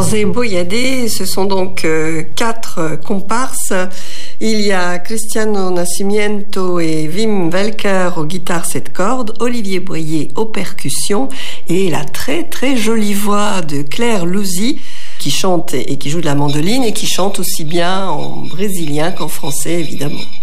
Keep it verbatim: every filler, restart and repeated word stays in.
José Boyade, ce sont donc euh, quatre comparses. Il y a Cristiano Nascimento et Wim Welker aux guitares sept cordes, Olivier Boyer aux percussions et la très très jolie voix de Claire Louzy qui chante et qui joue de la mandoline et qui chante aussi bien en brésilien qu'en français évidemment.